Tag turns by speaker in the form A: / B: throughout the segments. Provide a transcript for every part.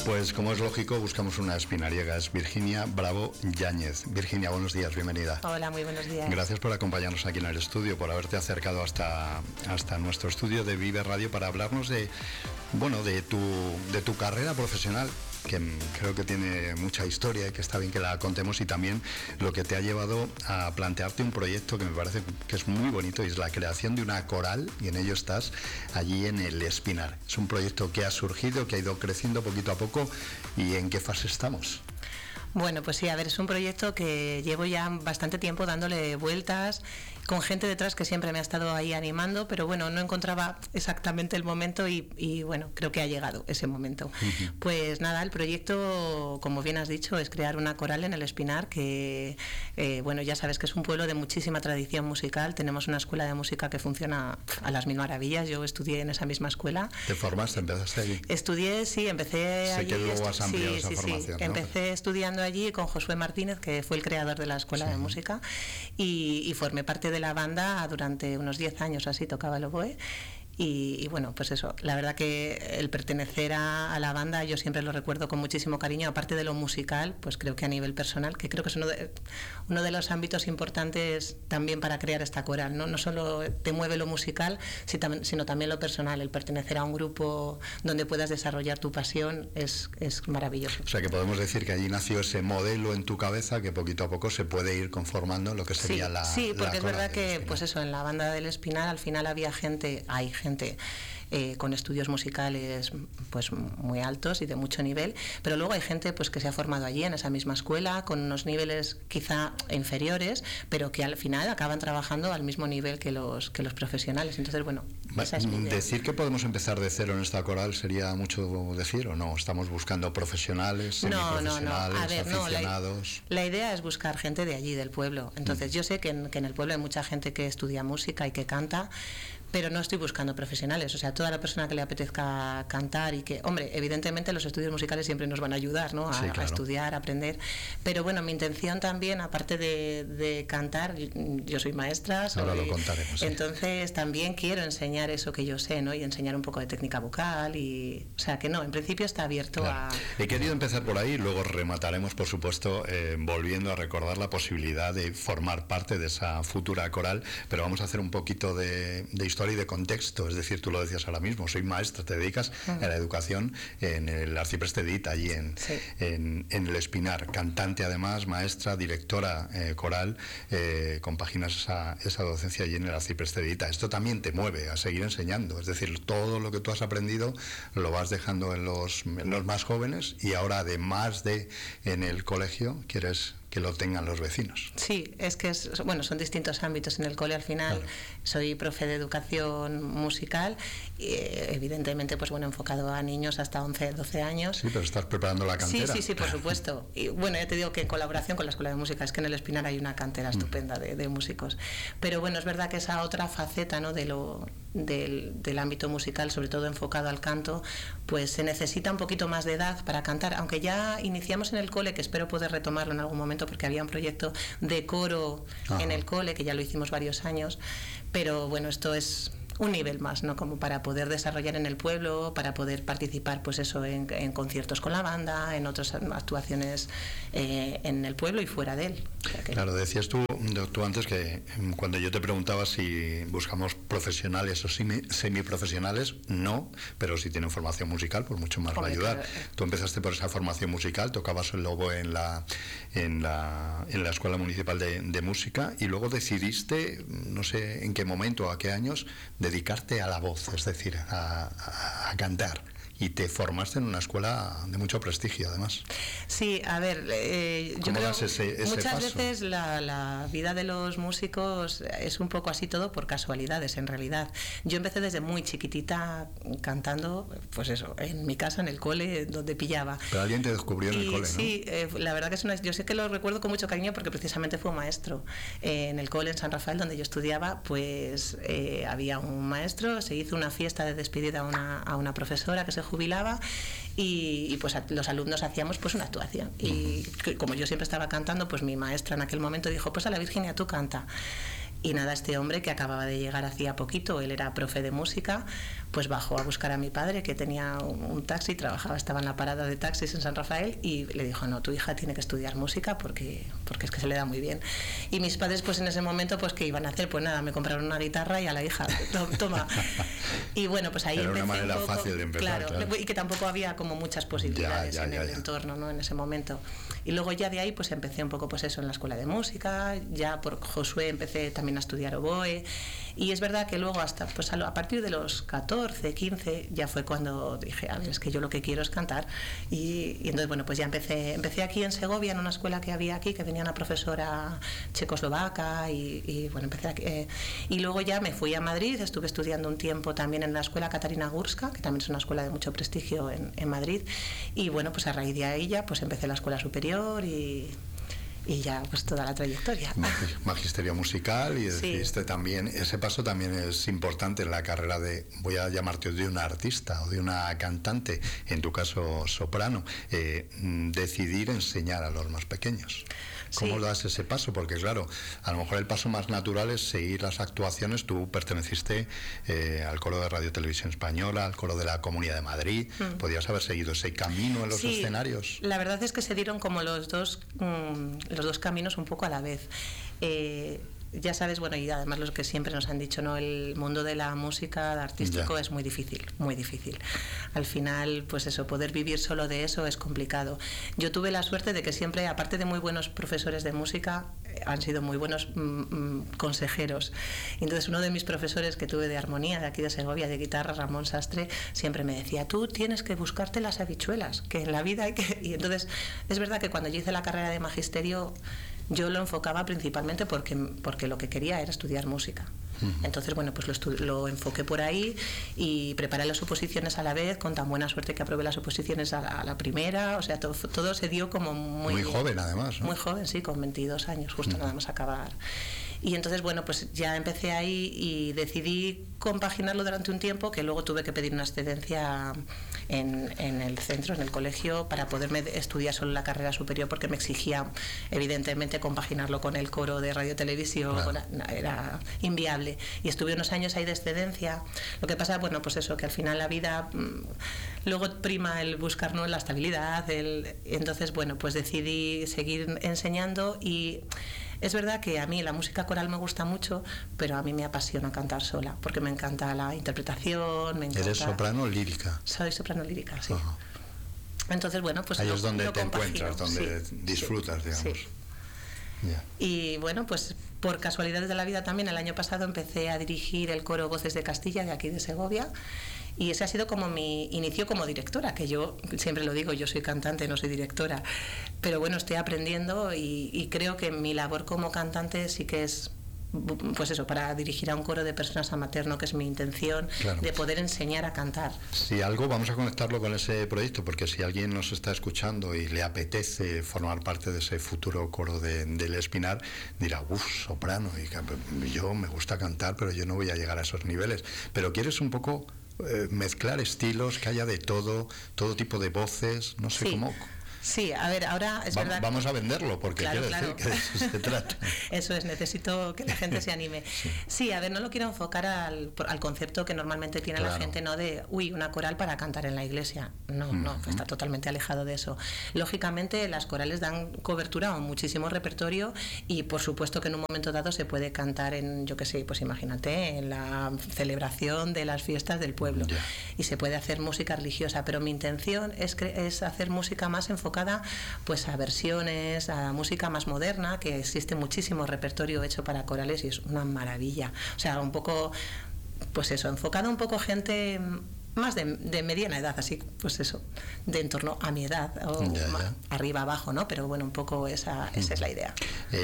A: Pues como es lógico, buscamos una espinariega. Es Virginia Bravo Yáñez. Virginia, buenos días, bienvenida.
B: Hola, muy buenos días.
A: Gracias por acompañarnos aquí en el estudio, por haberte acercado hasta nuestro estudio de Vive Radio para hablarnos de tu carrera profesional, que creo que tiene mucha historia y que está bien que la contemos, y también lo que te ha llevado a plantearte un proyecto que me parece que es muy bonito, y es la creación de una coral, y en ello estás allí en el Espinar. Es un proyecto que ha surgido, que ha ido creciendo poquito a poco. ¿Y en qué fase estamos?
B: Bueno, pues sí, a ver, es un proyecto que llevo ya bastante tiempo dándole vueltas, con gente detrás que siempre me ha estado ahí animando, pero bueno, no encontraba exactamente el momento y bueno, creo que ha llegado ese momento. Uh-huh. Pues nada, el proyecto, como bien has dicho, es crear una coral en el Espinar, que bueno, ya sabes que es un pueblo de muchísima tradición musical. Tenemos una escuela de música que funciona a las mil maravillas. Yo estudié en esa misma escuela.
A: ¿Te formaste? ¿Empezaste allí?
B: Estudié, sí, empecé allí.
A: Sé que luego has ampliado esa formación, ¿no?
B: Empecé estudiando allí con Josué Martínez, que fue el creador de la escuela de música, y formé parte de la banda durante unos 10 años, así tocaba el oboe. Y bueno, pues eso, la verdad que el pertenecer a la banda yo siempre lo recuerdo con muchísimo cariño. Aparte de lo musical, pues creo que a nivel personal, que creo que es uno de los ámbitos importantes también para crear esta coral, ¿no? No solo te mueve lo musical, sino también lo personal. El pertenecer a un grupo donde puedas desarrollar tu pasión es maravilloso.
A: O sea que podemos decir que allí nació ese modelo en tu cabeza que poquito a poco se puede ir conformando en lo que sería la
B: Sí, porque
A: la
B: es verdad que pues eso, en la banda del Espinar al final había hay gente con estudios musicales pues muy altos y de mucho nivel, pero luego hay gente pues que se ha formado allí en esa misma escuela con unos niveles quizá inferiores, pero que al final acaban trabajando al mismo nivel que los profesionales. Entonces, bueno, esa es mi idea.
A: Decir que podemos empezar de cero en esta coral sería mucho decir, ¿o no? Estamos buscando profesionales, semiprofesionales,
B: A ver,
A: aficionados.
B: La idea es buscar gente de allí, del pueblo. Entonces, yo sé que en el pueblo hay mucha gente que estudia música y que canta, pero no estoy buscando profesionales. O sea, toda la persona que le apetezca cantar y que, hombre, evidentemente los estudios musicales siempre nos van a ayudar, ¿no? A estudiar, a aprender. Pero bueno, mi intención también, aparte de cantar, yo soy maestra.
A: Ahora lo contaremos.
B: Entonces también quiero enseñar eso que yo sé, ¿no? Y enseñar un poco de técnica vocal o sea, que no, en principio está abierto a...
A: He querido empezar por ahí, luego remataremos, por supuesto, volviendo a recordar la posibilidad de formar parte de esa futura coral, pero vamos a hacer un poquito de historia y de contexto. Es decir, tú lo decías ahora mismo, soy maestra, te dedicas a la educación en el Arcipreste de Ita, allí en el Espinar, cantante además, maestra, directora coral, compaginas esa docencia allí en el Arcipreste de Ita. Esto también te mueve a seguir enseñando, es decir, todo lo que tú has aprendido lo vas dejando en los más jóvenes, y ahora además de en el colegio quieres que lo tengan los vecinos.
B: Sí, es que son distintos ámbitos en el cole al final. Claro. Soy profe de educación musical, y, evidentemente pues bueno, enfocado a niños hasta 11, 12 años.
A: Sí, pero estás preparando la cantera.
B: Sí, por supuesto. Y bueno, ya te digo que en colaboración con la Escuela de Música, es que en el Espinar hay una cantera estupenda de músicos. Pero bueno, es verdad que esa otra faceta, ¿no? del ámbito musical, sobre todo enfocado al canto, pues se necesita un poquito más de edad para cantar, aunque ya iniciamos en el cole, que espero poder retomarlo en algún momento, porque había un proyecto de coro en el cole, que ya lo hicimos varios años, pero bueno, esto es un nivel más, ¿no? Como para poder desarrollar en el pueblo, para poder participar, pues eso, en conciertos con la banda, en otras actuaciones en el pueblo y fuera de él. O sea que...
A: Claro, decías tú antes que cuando yo te preguntaba si buscamos profesionales o semiprofesionales, no, pero si tienen formación musical, pues mucho más va a ayudar. Claro. Tú empezaste por esa formación musical, tocabas el oboe en la Escuela Municipal de Música, y luego decidiste, no sé en qué momento, a qué años, dedicarte a la voz, es decir, a cantar. Y te formaste en una escuela de mucho prestigio, además.
B: Sí, a ver, yo creo
A: ese
B: muchas
A: paso?
B: veces la vida de los músicos es un poco así, todo por casualidades, en realidad. Yo empecé desde muy chiquitita cantando, pues eso, en mi casa, en el cole, donde pillaba.
A: Pero alguien te descubrió en el cole, ¿no?
B: Sí, la verdad que yo sé que lo recuerdo con mucho cariño, porque precisamente fue un maestro. En el cole, en San Rafael, donde yo estudiaba, pues había un maestro, se hizo una fiesta de despedida a una profesora que se jubilaba, y pues los alumnos hacíamos pues una actuación, y como yo siempre estaba cantando, pues mi maestra en aquel momento dijo, pues a la Virginia, tú canta. Y nada, este hombre que acababa de llegar hacía poquito, él era profe de música, pues bajó a buscar a mi padre, que tenía un taxi, estaba en la parada de taxis en San Rafael, y le dijo, no, tu hija tiene que estudiar música porque es que se le da muy bien. Y mis padres, pues en ese momento, pues ¿qué iban a hacer? Pues nada, me compraron una guitarra y a la hija, toma. Y bueno, pues ahí
A: era
B: empecé
A: una manera
B: un poco,
A: fácil de empezar, claro.
B: Y que tampoco había como muchas posibilidades en el entorno, ¿no? En ese momento. Y luego ya de ahí pues empecé un poco pues eso en la escuela de música, ya por Josué empecé también a estudiar oboe, y es verdad que luego hasta pues a partir de los 14, 15 ya fue cuando dije, a ver, es que yo lo que quiero es cantar, y entonces bueno, pues ya empecé aquí en Segovia, en una escuela que había aquí, que tenía una profesora checoslovaca, y bueno, empecé aquí, y luego ya me fui a Madrid, estuve estudiando un tiempo también en la escuela Katarina Gurska, que también es una escuela de mucho prestigio en Madrid, y bueno, pues a raíz de ahí ya pues empecé la escuela superior, y ya pues toda la trayectoria.
A: Magisterio musical, y decidiste también, ese paso también es importante en la carrera de, voy a llamarte, de una artista o de una cantante, en tu caso soprano, decidir enseñar a los más pequeños. ¿Cómo das ese paso? Porque claro, a lo mejor el paso más natural es seguir las actuaciones. Tú perteneciste al coro de Radio Televisión Española, al coro de la Comunidad de Madrid. ¿Podrías haber seguido ese camino en los escenarios?
B: La verdad es que se dieron como los dos caminos un poco a la vez. Ya sabes, bueno, y además los que siempre nos han dicho, ¿no? El mundo de la música, de artístico, es muy difícil, muy difícil. Al final, pues eso, poder vivir solo de eso es complicado. Yo tuve la suerte de que siempre, aparte de muy buenos profesores de música, han sido muy buenos consejeros. Entonces, uno de mis profesores que tuve de armonía, de aquí de Segovia, de guitarra, Ramón Sastre, siempre me decía, tú tienes que buscarte las habichuelas, que en la vida hay que... Y entonces, es verdad que cuando yo hice la carrera de magisterio, yo lo enfocaba principalmente porque lo que quería era estudiar música. Entonces, bueno, pues lo enfoqué por ahí y preparé las oposiciones a la vez, con tan buena suerte que aprobé las oposiciones a la primera. O sea, todo se dio como muy
A: joven, además, ¿no?
B: Muy joven, sí, con 22 años, justo nada más acabar. Y entonces, bueno, pues ya empecé ahí y decidí compaginarlo durante un tiempo, que luego tuve que pedir una excedencia en el centro, en el colegio, para poderme estudiar solo la carrera superior, porque me exigía, evidentemente, compaginarlo con el coro de Radio Televisión. Claro. Era inviable. Y estuve unos años ahí de excedencia. Lo que pasa, bueno, pues eso, que al final la vida luego prima el buscar, ¿no?, la estabilidad. Entonces, bueno, pues decidí seguir enseñando, y es verdad que a mí la música coral me gusta mucho, pero a mí me apasiona cantar sola, porque me encanta la interpretación, me encanta...
A: ¿Eres soprano lírica?
B: Soy soprano lírica, sí. Entonces, bueno, pues...
A: Ahí es donde te encuentras, donde disfrutas, digamos.
B: Sí. Yeah. Y bueno, pues por casualidades de la vida también, el año pasado empecé a dirigir el coro Voces de Castilla, de aquí de Segovia, y ese ha sido como mi inicio como directora, que yo siempre lo digo, yo soy cantante, no soy directora, pero bueno, estoy aprendiendo, y creo que mi labor como cantante sí que es, pues eso, para dirigir a un coro de personas amateur, ¿no?, que es mi intención, claro, de poder enseñar a cantar.
A: Si algo, vamos a conectarlo con ese proyecto, porque si alguien nos está escuchando y le apetece formar parte de ese futuro coro del Espinar, dirá, soprano, y yo me gusta cantar, pero yo no voy a llegar a esos niveles. Pero quieres un poco mezclar estilos, que haya de todo tipo de voces, no sé cómo...
B: Sí, a ver, ahora es verdad.
A: Vamos a venderlo, porque
B: claro,
A: quiere decir que de eso se trata.
B: Eso es, necesito que la gente se anime. Sí, a ver, no lo quiero enfocar al concepto que normalmente tiene la gente, ¿no?, de, una coral para cantar en la iglesia. No, está totalmente alejado de eso. Lógicamente, las corales dan cobertura a muchísimo repertorio, y por supuesto que en un momento dado se puede cantar en, yo qué sé, pues imagínate, en la celebración de las fiestas del pueblo. Yeah. Y se puede hacer música religiosa, pero mi intención es hacer música más enfocada pues a versiones, a música más moderna, que existe muchísimo repertorio hecho para corales y es una maravilla. O sea, un poco, pues eso, enfocado un poco gente más de mediana edad, así, pues eso, de en torno a mi edad, o arriba, abajo, ¿no? Pero bueno, un poco esa es la idea.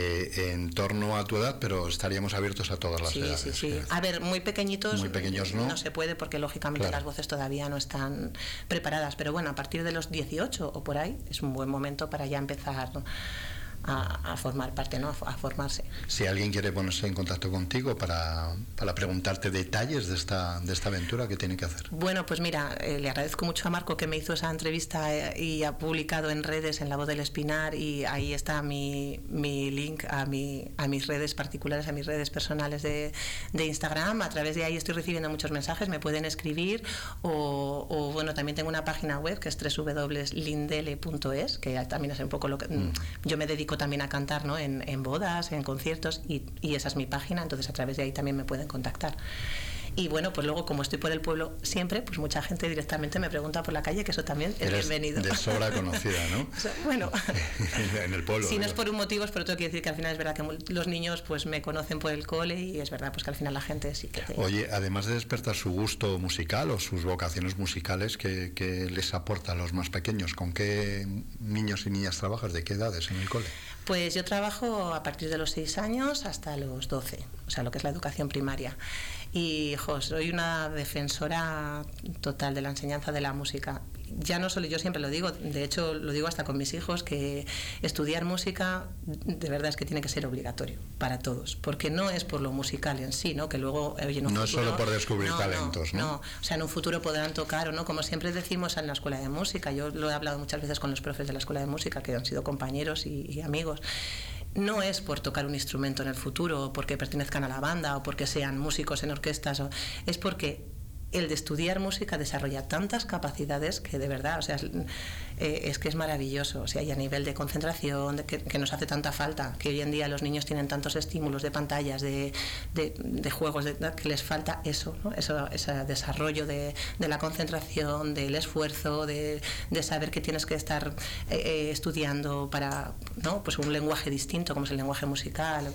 A: En torno a tu edad, pero estaríamos abiertos a todas las edades.
B: Sí. A ver, muy pequeños
A: no
B: se puede, porque lógicamente las voces todavía no están preparadas, pero bueno, a partir de los 18 o por ahí es un buen momento para ya empezar a formar parte, ¿no? A formarse.
A: Si alguien quiere ponerse en contacto contigo para preguntarte detalles de esta aventura, ¿qué tiene que hacer?
B: Bueno, pues mira, le agradezco mucho a Marco que me hizo esa entrevista y ha publicado en redes, en La Voz del Espinar, y ahí está mi link a mis redes particulares, a mis redes personales de Instagram. A través de ahí estoy recibiendo muchos mensajes, me pueden escribir o bueno, también tengo una página web que es www.lindele.es, que también es un poco lo que yo me dedico también a cantar, ¿no? En bodas, en conciertos, y esa es mi página, entonces a través de ahí también me pueden contactar. Y bueno, pues luego, como estoy por el pueblo siempre, pues mucha gente directamente me pregunta por la calle, que eso también es bienvenido.
A: De sobra conocida, ¿no?
B: O sea, bueno,
A: en el pueblo.
B: Si no es por un motivo, pero tengo que decir que al final es verdad que los niños pues me conocen por el cole, y es verdad pues que al final la gente sí que...
A: Oye, además de despertar su gusto musical o sus vocaciones musicales, ¿qué les aporta a los más pequeños? ¿Con qué niños y niñas trabajas? ¿De qué edades en el cole?
B: Pues yo trabajo a partir de los 6 años hasta los 12, o sea, lo que es la educación primaria. Y soy una defensora total de la enseñanza de la música. Ya no solo yo, siempre lo digo, de hecho lo digo hasta con mis hijos, que estudiar música de verdad es que tiene que ser obligatorio para todos, porque no es por lo musical en sí, ¿no? Que luego en un
A: no
B: futuro,
A: es solo por descubrir talentos, ¿no?
B: No, o sea, en un futuro podrán tocar o no, como siempre decimos en la escuela de música. Yo lo he hablado muchas veces con los profes de la escuela de música, que han sido compañeros y amigos. No es por tocar un instrumento en el futuro, o porque pertenezcan a la banda, o porque sean músicos en orquestas, es porque el de estudiar música desarrolla tantas capacidades que de verdad, o sea, es que es maravilloso, o sea, y a nivel de concentración, que nos hace tanta falta, que hoy en día los niños tienen tantos estímulos de pantallas, de juegos, que les falta eso, ¿no? Ese desarrollo de la concentración, del esfuerzo, de saber que tienes que estar estudiando para, ¿no? Pues un lenguaje distinto, como es el lenguaje musical.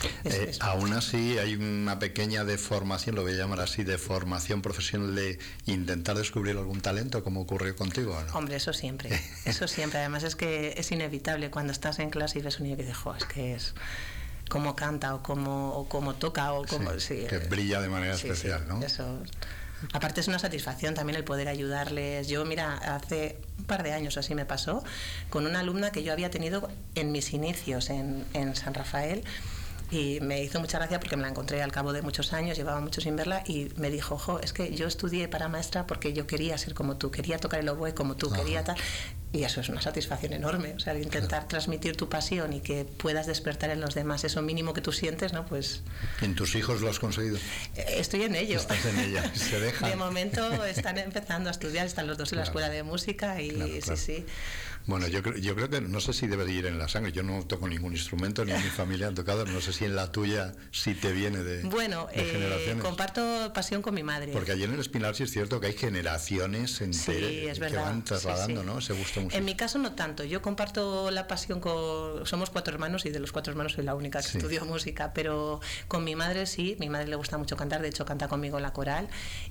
A: Aún así hay una pequeña deformación, lo voy a llamar así, de formación profesional, de intentar descubrir algún talento, como ocurrió contigo, ¿no?
B: Hombre, eso siempre, además es que es inevitable cuando estás en clase y ves un niño que dices, es que es cómo canta o cómo toca o cómo... Sí,
A: que brilla de manera especial,
B: sí,
A: ¿no?
B: Eso. Aparte es una satisfacción también el poder ayudarles. Yo, mira, hace un par de años así me pasó con una alumna que yo había tenido en mis inicios en San Rafael. Y me hizo mucha gracia porque me la encontré al cabo de muchos años, llevaba mucho sin verla, y me dijo, es que yo estudié para maestra porque yo quería ser como tú, quería tocar el oboe como tú, quería tal. Y eso es una satisfacción enorme, o sea, intentar transmitir tu pasión y que puedas despertar en los demás eso mínimo que tú sientes, ¿no? Pues...
A: ¿En tus hijos lo has conseguido?
B: Estoy en ello.
A: Estás en ella, se dejan.
B: De momento están empezando a estudiar, están los dos en la escuela de música y sí.
A: Bueno, yo creo que no sé si debe de ir en la sangre. Yo no toco ningún instrumento, ni en mi familia han tocado. No sé si en la tuya sí te viene de generaciones.
B: Comparto pasión con mi madre.
A: Porque allí en el Espinar sí es cierto que hay generaciones enteras que van trasladando, ¿no? Ese gusto musical.
B: En mi caso no tanto. Yo comparto la pasión con... Somos 4 hermanos y de los 4 hermanos soy la única que estudió música, pero con mi madre sí. Mi madre le gusta mucho cantar, de hecho canta conmigo en la coral.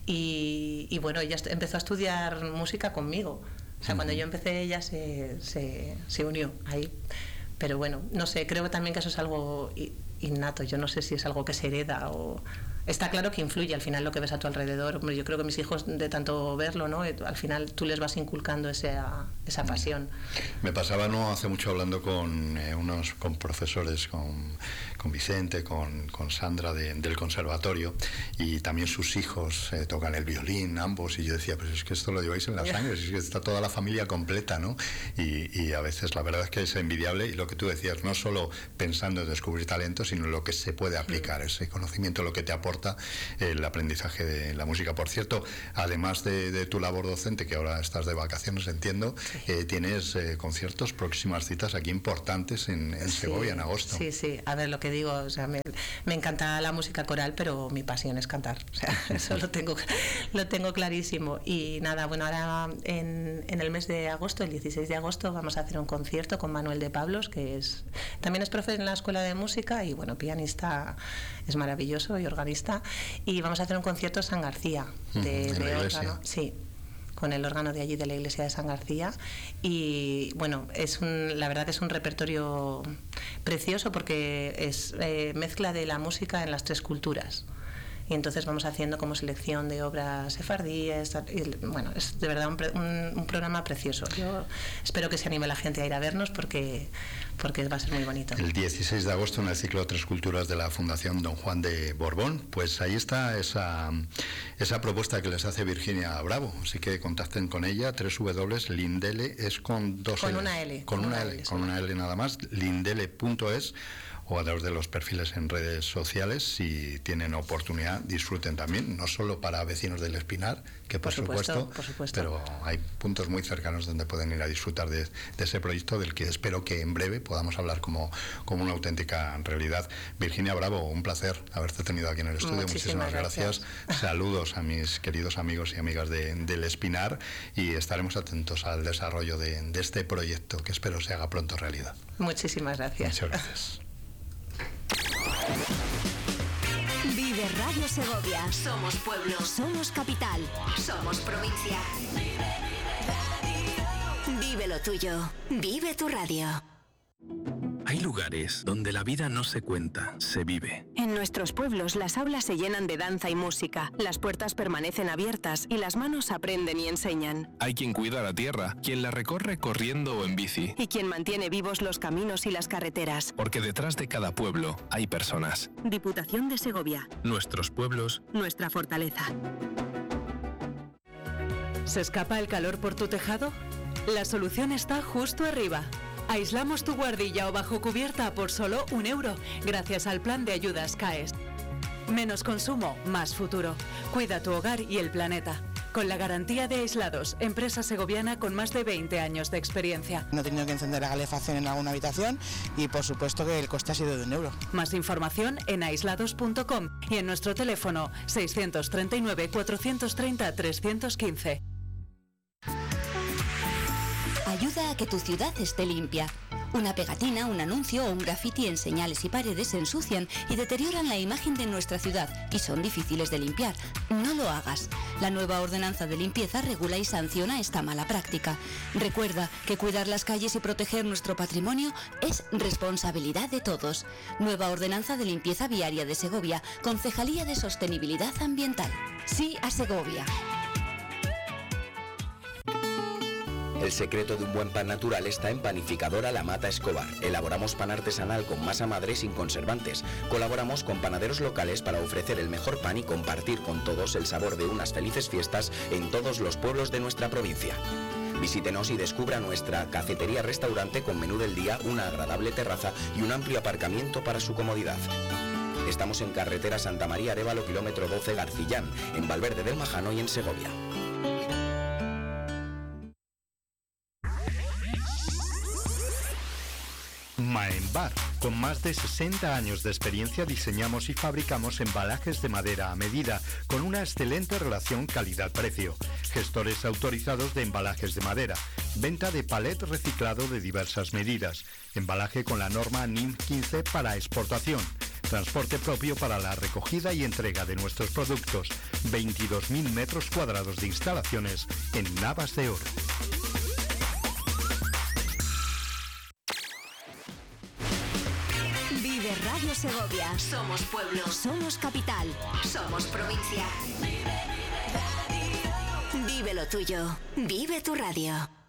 B: Y bueno, ella empezó a estudiar música conmigo. O sea, cuando yo empecé ella se unió ahí. Pero bueno, no sé, creo también que eso es algo innato. Yo no sé si es algo que se hereda o... Está claro que influye al final lo que ves a tu alrededor. Yo creo que mis hijos, de tanto verlo, ¿no? Al final tú les vas inculcando esa pasión.
A: Me pasaba no hace mucho hablando con profesores, con Vicente, con Sandra del conservatorio, y también sus hijos tocan el violín, ambos, y yo decía, pues es que esto lo lleváis en la sangre, es que está toda la familia completa, ¿no? Y a veces la verdad es que es envidiable, y lo que tú decías, no solo pensando en descubrir talento, sino lo que se puede aplicar, ese conocimiento, lo que te aporta el aprendizaje de la música. Por cierto, además de tu labor docente, que ahora estás de vacaciones, entiendo, tienes conciertos, próximas citas aquí importantes en Segovia en agosto.
B: Sí, a ver, lo que digo, o sea, me encanta la música coral, pero mi pasión es cantar, o sea, eso lo tengo clarísimo. Y nada, bueno, ahora en el mes de agosto, el 16 de agosto, vamos a hacer un concierto con Manuel de Pablos, que también es profe en la escuela de música y bueno, pianista, es maravilloso y organista. Y vamos a hacer un concierto en San García de órgano, sí, con el órgano de allí de la iglesia de San García. Y bueno, la verdad que es un repertorio precioso porque es mezcla de la música en las 3 culturas. y entonces vamos haciendo como selección de obras sefardíes. Bueno, es de verdad un programa precioso. Yo espero que se anime la gente a ir a vernos porque va a ser muy bonito.
A: El 16 de agosto en el ciclo Tres Culturas de la Fundación Don Juan de Borbón, pues ahí está esa propuesta que les hace Virginia Bravo, así que contacten con ella. www.lindele es con dos
B: con
A: L.
B: una L.
A: Con una L nada más, lindele.es, o a través de los perfiles en redes sociales. Si tienen oportunidad, disfruten también, no solo para vecinos del Espinar, que por supuesto, pero hay puntos muy cercanos donde pueden ir a disfrutar de ese proyecto, del que espero que en breve podamos hablar como una auténtica realidad. Virginia Bravo, un placer haberte tenido aquí en el estudio. Muchísimas gracias. Saludos a mis queridos amigos y amigas del Espinar, y estaremos atentos al desarrollo de este proyecto, que espero se haga pronto realidad.
B: Muchísimas gracias.
A: Muchas gracias.
C: Vive Radio Segovia. Somos pueblo. Somos capital. Somos provincia. Vive lo tuyo. Vive tu radio.
D: Hay lugares donde la vida no se cuenta, se vive.
E: En nuestros pueblos las aulas se llenan de danza y música, las puertas permanecen abiertas y las manos aprenden y enseñan.
D: Hay quien cuida la tierra, quien la recorre corriendo o en bici.
E: Y quien mantiene vivos los caminos y las carreteras.
D: Porque detrás de cada pueblo hay personas.
E: Diputación de Segovia.
D: Nuestros pueblos.
E: Nuestra fortaleza.
F: ¿Se escapa el calor por tu tejado? La solución está justo arriba. Aislamos tu guardilla o bajo cubierta por solo €1, gracias al plan de ayudas CAES. Menos consumo, más futuro. Cuida tu hogar y el planeta. Con la garantía de Aislados, empresa segoviana con más de 20 años de experiencia.
G: No he tenido que encender la calefacción en alguna habitación y por supuesto que el coste ha sido de €1.
F: Más información en aislados.com y en nuestro teléfono 639 430 315.
C: Ayuda a que tu ciudad esté limpia. Una pegatina, un anuncio o un graffiti en señales y paredes ensucian y deterioran la imagen de nuestra ciudad y son difíciles de limpiar. No lo hagas. La nueva ordenanza de limpieza regula y sanciona esta mala práctica. Recuerda que cuidar las calles y proteger nuestro patrimonio es responsabilidad de todos. Nueva ordenanza de limpieza viaria de Segovia, Concejalía de Sostenibilidad Ambiental. Sí a Segovia.
H: El secreto de un buen pan natural está en Panificadora La Mata Escobar. Elaboramos pan artesanal con masa madre sin conservantes. Colaboramos con panaderos locales para ofrecer el mejor pan y compartir con todos el sabor de unas felices fiestas en todos los pueblos de nuestra provincia. Visítenos y descubra nuestra cafetería-restaurante con menú del día, una agradable terraza y un amplio aparcamiento para su comodidad. Estamos en carretera Santa María Arévalo, kilómetro 12, Garcillán, en Valverde del Majano y en Segovia.
A: Maembar. Con más de 60 años de experiencia diseñamos y fabricamos embalajes de madera a medida, con una excelente relación calidad-precio. Gestores autorizados de embalajes de madera. Venta de palet reciclado de diversas medidas. Embalaje con la norma NIM 15 para exportación. Transporte propio para la recogida y entrega de nuestros productos. 22.000 metros cuadrados de instalaciones en Navas de Oro.
C: Vive Radio Segovia. Somos pueblo. Somos capital. Somos provincia. Vive lo tuyo. Vive tu radio.